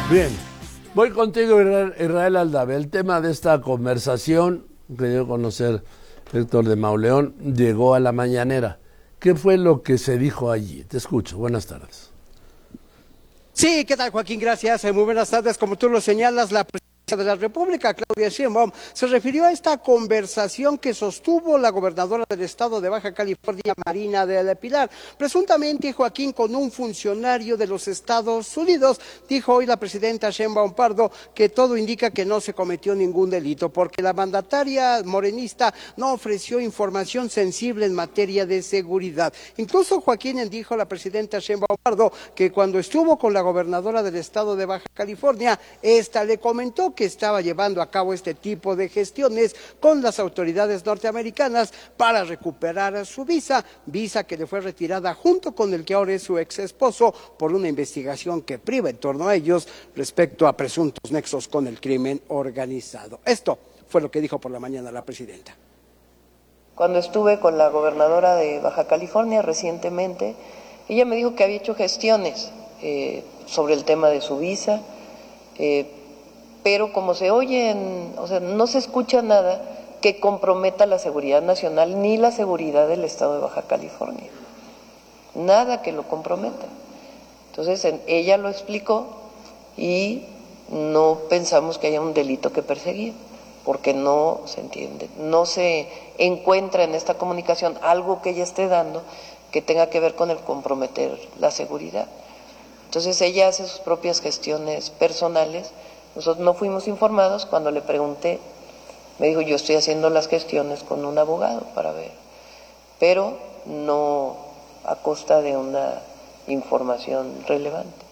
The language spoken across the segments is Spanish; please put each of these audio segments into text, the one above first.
Bien, voy contigo, Israel Aldave. El tema de esta conversación que dio a conocer Héctor de Mauleón llegó a la mañanera. ¿Qué fue lo que se dijo allí? Te escucho. Buenas tardes. Sí, ¿qué tal, Joaquín? Gracias. Muy buenas tardes. Como tú lo señalas, la presidenta de la República, Claudia Sheinbaum, se refirió a esta conversación que sostuvo la gobernadora del estado de Baja California, Marina del Pilar, presuntamente, Joaquín, con un funcionario de los Estados Unidos. Dijo hoy la presidenta Sheinbaum Pardo que todo indica que no se cometió ningún delito, porque la mandataria morenista no ofreció información sensible en materia de seguridad. Incluso, Joaquín, dijo la presidenta Sheinbaum Pardo que cuando estuvo con la gobernadora del estado de Baja California, esta le comentó que estaba llevando a cabo este tipo de gestiones con las autoridades norteamericanas para recuperar su visa que le fue retirada junto con el que ahora es su ex esposo por una investigación que priva en torno a ellos respecto a presuntos nexos con el crimen organizado. Esto fue lo que dijo por la mañana la presidenta. Cuando estuve con la gobernadora de Baja California recientemente, ella me dijo que había hecho gestiones sobre el tema de su visa, pero como se oyen, o sea, no se escucha nada que comprometa la seguridad nacional ni la seguridad del estado de Baja California. Nada que lo comprometa. Entonces, ella lo explicó y no pensamos que haya un delito que perseguir, porque no se entiende, no se encuentra en esta comunicación algo que ella esté dando que tenga que ver con el comprometer la seguridad. Entonces, ella hace sus propias gestiones personales. Nosotros no fuimos informados. Cuando le pregunté, me dijo, yo estoy haciendo las gestiones con un abogado para ver, pero no a costa de una información relevante.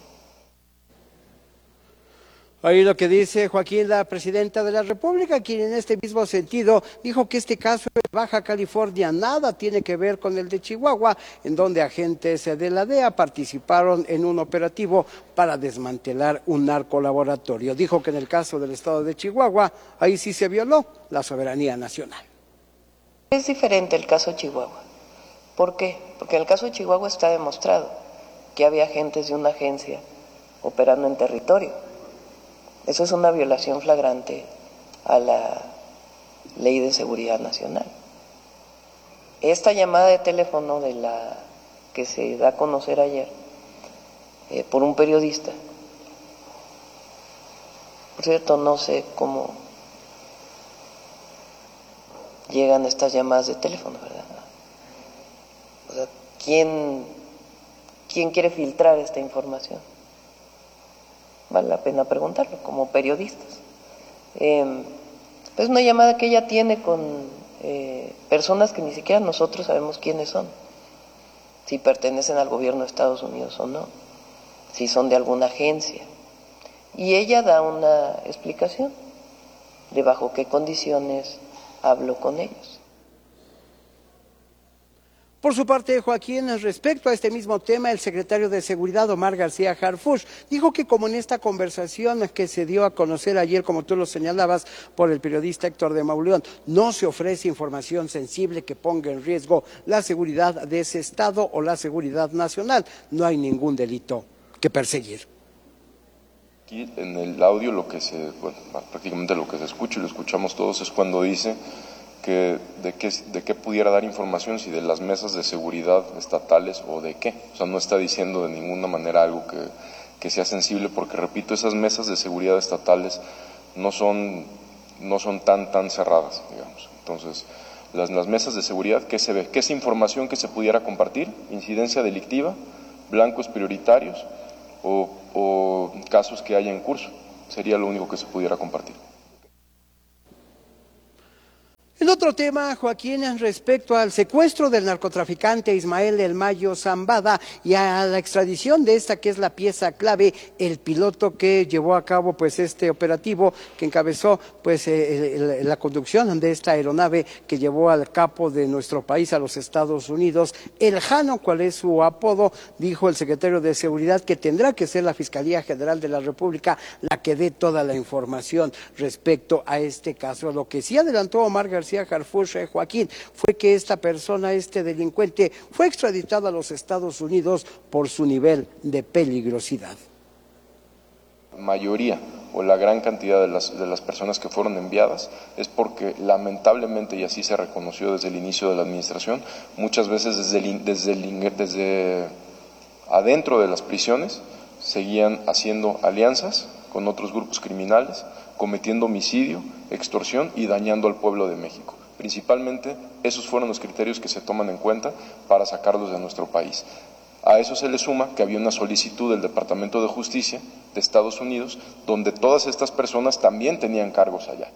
Ahí lo que dice, Joaquín, la presidenta de la República, quien en este mismo sentido dijo que este caso de Baja California nada tiene que ver con el de Chihuahua, en donde agentes de la DEA participaron en un operativo para desmantelar un narcolaboratorio. Dijo que en el caso del estado de Chihuahua, ahí sí se violó la soberanía nacional. Es diferente el caso de Chihuahua. ¿Por qué? Porque en el caso de Chihuahua está demostrado que había agentes de una agencia operando en territorio. Eso es una violación flagrante a la Ley de Seguridad Nacional. Esta llamada de teléfono de la que se da a conocer ayer por un periodista, por cierto, no sé cómo llegan estas llamadas de teléfono, ¿verdad? O sea, ¿quién quiere filtrar esta información? Vale la pena preguntarlo, como periodistas. Es una llamada que ella tiene con personas que ni siquiera nosotros sabemos quiénes son, si pertenecen al gobierno de Estados Unidos o no, si son de alguna agencia. Y ella da una explicación de bajo qué condiciones habló con ellos. Por su parte, Joaquín, respecto a este mismo tema, el secretario de Seguridad, Omar García Harfuch, dijo que como en esta conversación que se dio a conocer ayer, como tú lo señalabas, por el periodista Héctor de Mauleón, no se ofrece información sensible que ponga en riesgo la seguridad de ese estado o la seguridad nacional. No hay ningún delito que perseguir. Aquí en el audio prácticamente lo que se escucha y lo escuchamos todos es cuando dice que de qué pudiera dar información, si de las mesas de seguridad estatales o de qué. O sea, no está diciendo de ninguna manera algo que sea sensible, porque repito, esas mesas de seguridad estatales no son tan cerradas, digamos. Entonces, las mesas de seguridad, ¿qué se ve? ¿Qué es información que se pudiera compartir? Incidencia delictiva, blancos prioritarios o casos que haya en curso. Sería lo único que se pudiera compartir. En otro tema, Joaquín, respecto al secuestro del narcotraficante Ismael El Mayo Zambada y a la extradición de esta que es la pieza clave, el piloto que llevó a cabo pues este operativo, que encabezó pues la conducción de esta aeronave que llevó al capo de nuestro país a los Estados Unidos, El Jano, cuál es su apodo, dijo el secretario de Seguridad que tendrá que ser la Fiscalía General de la República la que dé toda la información respecto a este caso. Lo que sí adelantó Omar García Harfuch, Joaquín, fue que esta persona, este delincuente, fue extraditado a los Estados Unidos por su nivel de peligrosidad. mayoría o la gran cantidad de las personas que fueron enviadas es porque lamentablemente, y así se reconoció desde el inicio de la administración, muchas veces desde adentro de las prisiones seguían haciendo alianzas con otros grupos criminales, cometiendo homicidio, extorsión y dañando al pueblo de México. Principalmente esos fueron los criterios que se toman en cuenta para sacarlos de nuestro país. A eso se le suma que había una solicitud del Departamento de Justicia de Estados Unidos, donde todas estas personas también tenían cargos allá.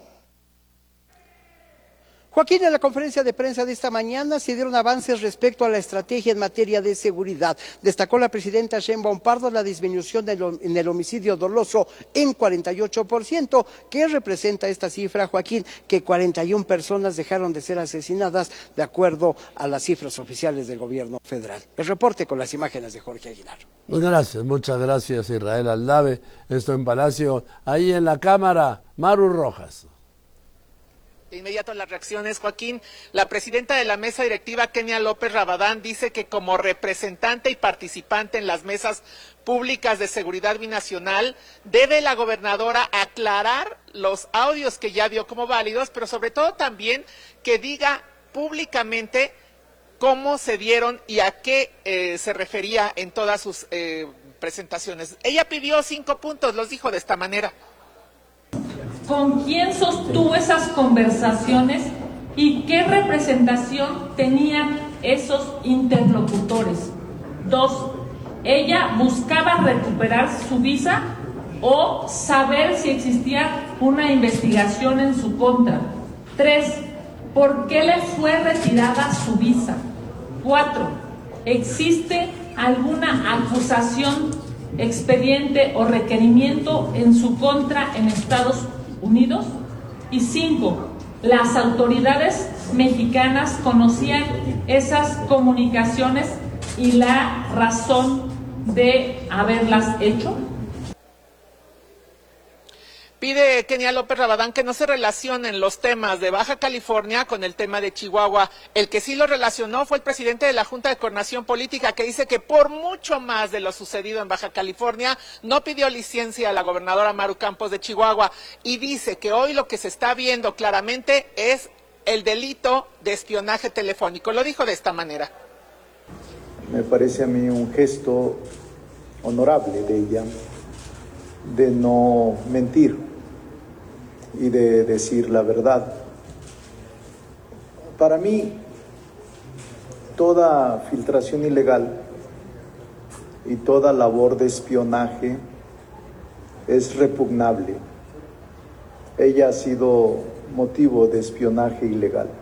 Joaquín, en la conferencia de prensa de esta mañana se dieron avances respecto a la estrategia en materia de seguridad. Destacó la presidenta Sheinbaum Pardo la disminución en el homicidio doloso en 48%. ¿Qué representa esta cifra, Joaquín? Que 41 personas dejaron de ser asesinadas de acuerdo a las cifras oficiales del gobierno federal. El reporte con las imágenes de Jorge Aguilar. Gracias, muchas gracias Israel Aldave. Esto en Palacio, ahí en la Cámara, Maru Rojas. De inmediato las reacciones, Joaquín. La presidenta de la mesa directiva, Kenia López Rabadán, dice que como representante y participante en las mesas públicas de seguridad binacional, debe la gobernadora aclarar los audios que ya dio como válidos, pero sobre todo también que diga públicamente cómo se dieron y a qué se refería en todas sus presentaciones. Ella pidió 5 puntos, los dijo de esta manera. ¿Con quién sostuvo esas conversaciones y qué representación tenían esos interlocutores? 2. ¿Ella buscaba recuperar su visa o saber si existía una investigación en su contra? 3. ¿Por qué le fue retirada su visa? 4. ¿Existe alguna acusación, expediente o requerimiento en su contra en Estados Unidos? Y 5, ¿las autoridades mexicanas conocían esas comunicaciones y la razón de haberlas hecho? Pide Kenia López Rabadán que no se relacionen los temas de Baja California con el tema de Chihuahua. El que sí lo relacionó fue el presidente de la Junta de Coordinación Política, que dice que por mucho más de lo sucedido en Baja California, no pidió licencia a la gobernadora Maru Campos de Chihuahua, y dice que hoy lo que se está viendo claramente es el delito de espionaje telefónico. Lo dijo de esta manera. Me parece a mí un gesto honorable de ella, de no mentir y de decir la verdad. Para mí, toda filtración ilegal y toda labor de espionaje es repugnable. Ella ha sido motivo de espionaje ilegal.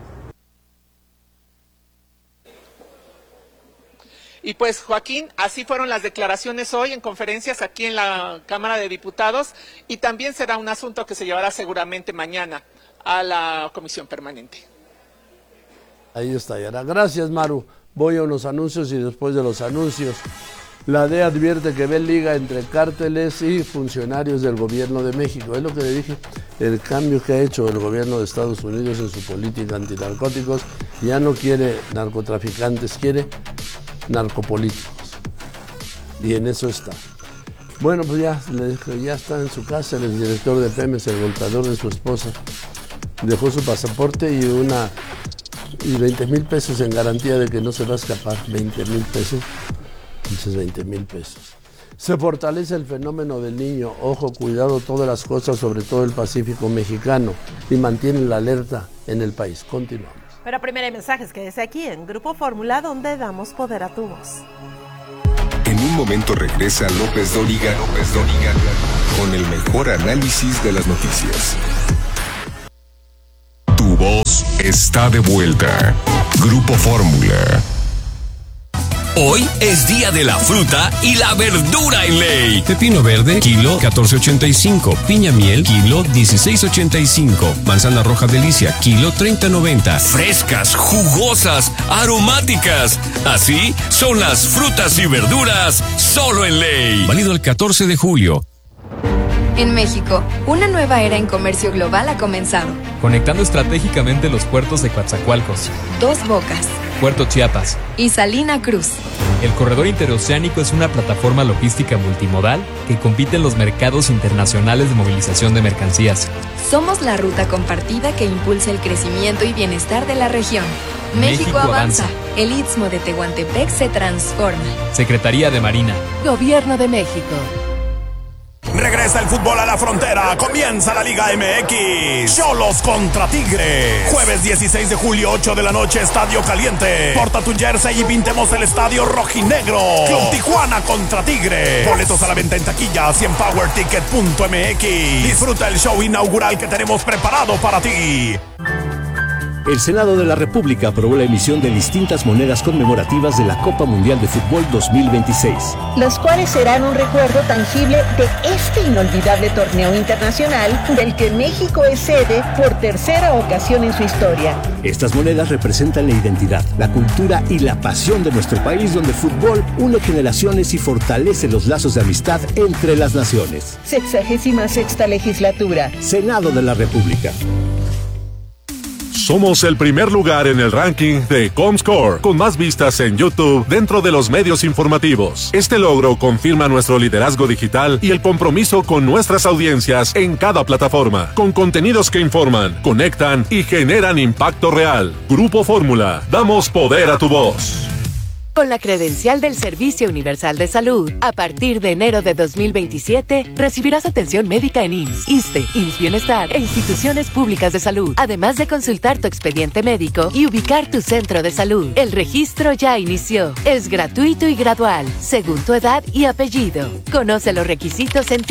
Y pues, Joaquín, así fueron las declaraciones hoy en conferencias aquí en la Cámara de Diputados, y también será un asunto que se llevará seguramente mañana a la Comisión Permanente. Ahí está, Yara. Gracias, Maru. Voy a unos anuncios y después de los anuncios, la DEA advierte que ve liga entre cárteles y funcionarios del gobierno de México. Es lo que le dije, el cambio que ha hecho el gobierno de Estados Unidos en su política antinarcóticos. Ya no quiere narcotraficantes, quiere narcopolíticos, y en eso está. Bueno, pues ya está en su casa el director de Pemex, el golpeador de su esposa. Dejó su pasaporte y 20,000 pesos en garantía de que no se va a escapar. 20,000 pesos, entonces 20,000 pesos. Se fortalece el fenómeno del niño. Ojo, cuidado, todas las cosas, sobre todo el Pacífico mexicano, y mantienen la alerta en el país. Continuamos. Pero primero hay mensajes, quédese aquí en Grupo Fórmula, donde damos poder a tu voz. En un momento regresa López Dóriga con el mejor análisis de las noticias. Tu voz está de vuelta. Grupo Fórmula. Hoy es día de la fruta y la verdura en ley. Pepino verde, kilo 14.85. Piña miel, kilo 16.85. Manzana roja delicia, kilo 30.90. Frescas, jugosas, aromáticas. Así son las frutas y verduras solo en ley. Válido el 14 de julio. En México, una nueva era en comercio global ha comenzado. Conectando estratégicamente los puertos de Coatzacoalcos, Dos Bocas, Puerto Chiapas y Salina Cruz. El corredor interoceánico es una plataforma logística multimodal que compite en los mercados internacionales de movilización de mercancías. Somos la ruta compartida que impulsa el crecimiento y bienestar de la región. México avanza. El Istmo de Tehuantepec se transforma. Secretaría de Marina. Gobierno de México. Regresa el fútbol a la frontera. Comienza la Liga MX. Xolos contra Tigres. Jueves 16 de julio, 8 de la noche, Estadio Caliente. Porta tu jersey y pintemos el estadio rojinegro. Club Tijuana contra Tigres. Boletos a la venta en taquillas y en powerticket.mx. Disfruta el show inaugural que tenemos preparado para ti. El Senado de la República aprobó la emisión de distintas monedas conmemorativas de la Copa Mundial de Fútbol 2026. Los cuales serán un recuerdo tangible de este inolvidable torneo internacional del que México es sede por tercera ocasión en su historia. Estas monedas representan la identidad, la cultura y la pasión de nuestro país, donde el fútbol une generaciones y fortalece los lazos de amistad entre las naciones. 66ª legislatura. Senado de la República. Somos el primer lugar en el ranking de Comscore, con más vistas en YouTube dentro de los medios informativos. Este logro confirma nuestro liderazgo digital y el compromiso con nuestras audiencias en cada plataforma, con contenidos que informan, conectan y generan impacto real. Grupo Fórmula, damos poder a tu voz. Con la credencial del Servicio Universal de Salud, a partir de enero de 2027, recibirás atención médica en IMSS, ISSSTE, IMSS Bienestar e instituciones públicas de salud, además de consultar tu expediente médico y ubicar tu centro de salud. El registro ya inició. Es gratuito y gradual, según tu edad y apellido. Conoce los requisitos en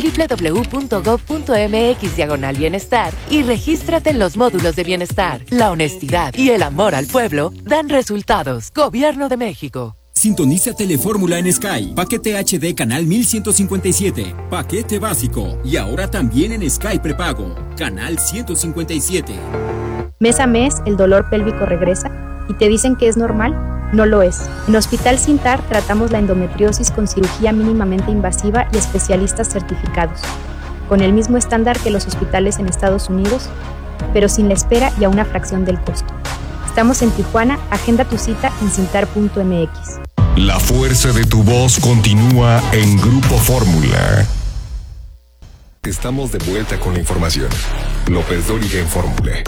www.gov.mx/bienestar y regístrate en los módulos de bienestar. La honestidad y el amor al pueblo dan resultados. Gobierno de México. Sintoniza Telefórmula en Sky. Paquete HD canal 1157. Paquete básico. Y ahora también en Sky prepago. Canal 157. Mes a mes el dolor pélvico regresa y te dicen que es normal. No lo es. En Hospital Sintar tratamos la endometriosis con cirugía mínimamente invasiva y especialistas certificados, con el mismo estándar que los hospitales en Estados Unidos, pero sin la espera y a una fracción del costo. Estamos en Tijuana. Agenda tu cita en cintar.mx. La fuerza de tu voz continúa en Grupo Fórmula. Estamos de vuelta con la información. López Dóriga en Fórmula.